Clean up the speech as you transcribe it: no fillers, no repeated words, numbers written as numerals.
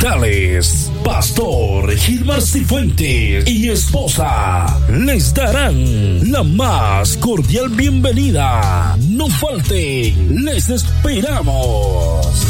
Tales, Pastor Gilmar Cifuentes y esposa les darán la más cordial bienvenida. No falten, les esperamos.